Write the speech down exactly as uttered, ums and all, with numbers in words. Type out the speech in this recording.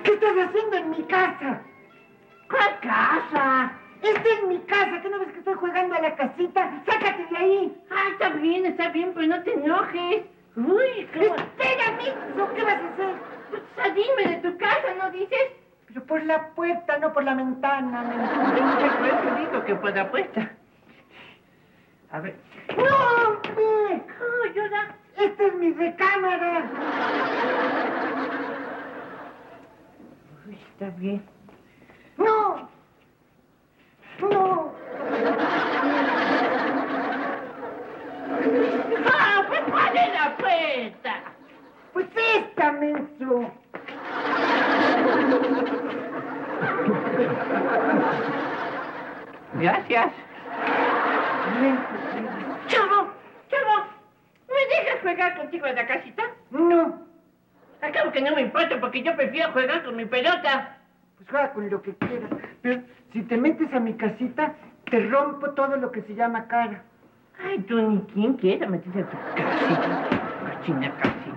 ¿Qué estás haciendo en mi casa? ¿Cuál casa? Esta es mi casa. ¿Qué no ves que estoy jugando a la casita? ¡Sácate de ahí! Ah, está bien, está bien, pero no te enojes. Uy, ¿cómo? ¡Espera, Mitsu! ¿Qué vas a hacer? Pues salime de tu casa, ¿no dices? Pero por la puerta, no por la ventana. Yo te digo que por la puerta. A ver. ¡No, hombre! Oh, ayuda. ¡Esta es mi recámara! Uy, está bien. ¡No! ¡No! ¡Ah, pues cuál es la puerta! Pues esta, menso. Gracias. Chavo, chavo, ¿me dejas jugar contigo en la casita? No. Acabo que no me importa porque yo prefiero jugar con mi pelota. Pues juega con lo que quieras. Pero si te metes a mi casita, te rompo todo lo que se llama cara. Ay, tú ni quién quiera meterse a tu casita. Cochina casita.